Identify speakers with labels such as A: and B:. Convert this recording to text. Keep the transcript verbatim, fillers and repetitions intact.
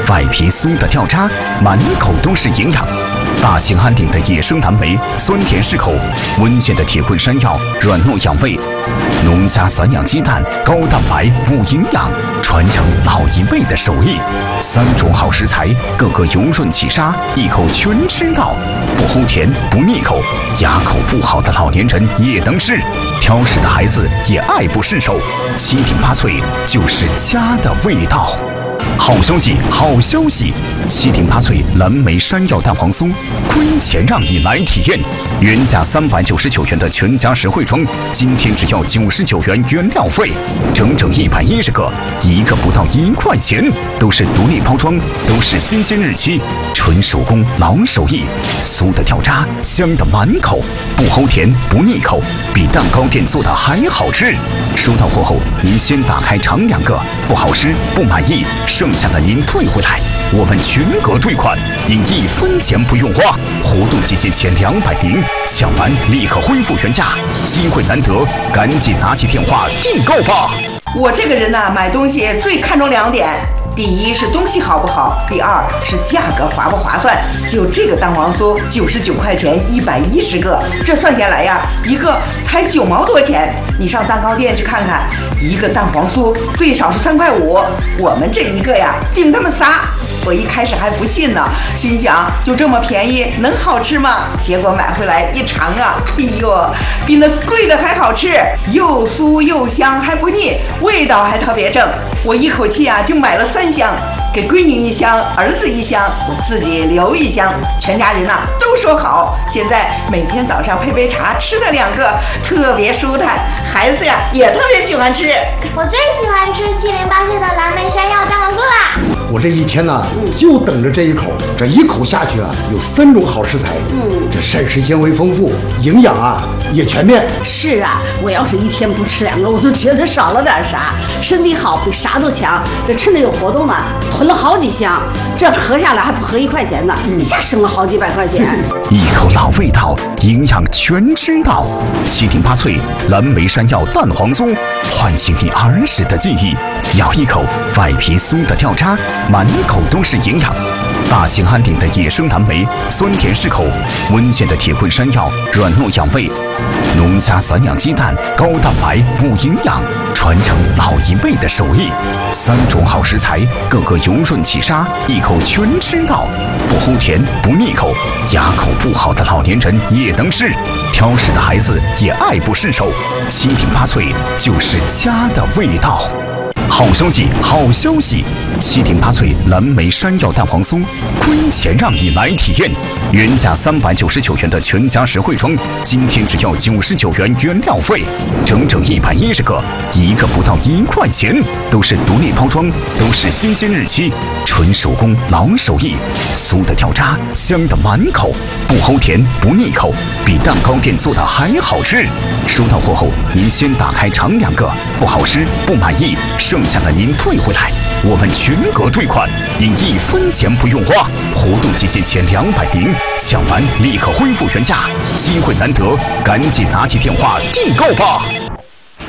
A: 外皮酥的掉渣，满口都是营养。大兴安岭的野生蓝莓，酸甜适口；温县的铁棍山药，软糯养胃；农家散养鸡蛋，高蛋白补营养，传承老一辈的手艺。三种好食材，个个油润起沙，一口全吃到，不齁甜不腻口，牙口不好的老年人也能吃，挑食的孩子也爱不释手。七顶八脆就是家的味道。好消息，好消息！七顶八脆蓝莓山药蛋黄酥，亏钱让你来体验。原价三百九十九元的全家实惠装，今天只要九十九元原料费，整整一百一十个，一个不到一块钱，都是独立包装，都是新鲜日期，纯手工老手艺，酥的掉渣，香的满口，不齁甜不腻口，比蛋糕店做的还好吃。收到货后，您先打开尝两个，不好吃不满意，剩下的您退回来，我们全额退款，您一分钱不用花。活动期限前两百名，抢完立刻恢复原价，机会难得，赶紧拿起电话订购吧。
B: 我这个人呢、啊，买东西最看重两点。第一是东西好不好，第二是价格划不划算。就这个蛋黄酥，九十九块钱一百一十个，这算下来呀，一个才九毛多钱。你上蛋糕店去看看，一个蛋黄酥最少是三块五，我们这一个呀，顶他们仨。我一开始还不信呢，心想就这么便宜，能好吃吗？结果买回来一尝啊，哎呦，比那贵的还好吃，又酥又香，还不腻，味道还特别正。我一口气啊就买了三箱，给闺女一箱，儿子一箱，我自己留一箱，全家人呐、啊、都说好。现在每天早上配杯茶，吃它两个，特别舒坦，孩子呀也特别喜欢吃。
C: 我最喜欢吃七零八碎的蓝莓山药蛋黄酥啦！
D: 我这一天呢、啊，就等着这一口，这一口下去啊，有三种好食材，嗯，这膳食纤维丰富，营养啊也全面。
E: 是啊，我要是一天不吃两个，我就觉得少了点啥，身体好比啥都强。这趁着有活动嘛，囤了好几箱，这合下来还不合一块钱呢，一下省了好几百块钱。
A: 一口老味道，营养全知道。七顶八脆蓝莓山药蛋黄酥，唤醒你儿时的记忆。咬一口，外皮酥的掉渣，满口都是营养。大兴安岭的野生蓝莓，酸甜适口；温县的铁棍山药，软糯养胃；农家散养鸡蛋，高蛋白补营养，传承老一辈的手艺。三种好食材，个个油润起沙，一口全吃到，不齁甜不腻口，牙口不好的老年人也能吃，挑食的孩子也爱不释手。七顶八脆就是家的味道。好消息，好消息！七顶八脆蓝莓山药蛋黄酥，亏钱让你来体验。原价三百九十九元的全家实惠装，今天只要九十九元原料费，整整一百一十个，一个不到一块钱，都是独立包装，都是新鲜日期，纯手工老手艺，酥的掉渣，香的满口，不齁甜不腻口，比蛋糕店做的还好吃。收到货后，您先打开尝两个，不好吃不满意，剩下的您退回来，我们全额退款，您一分钱不用花。活动期限前两百名，抢完立刻恢复原价，机会难得，赶紧拿起电话订购吧。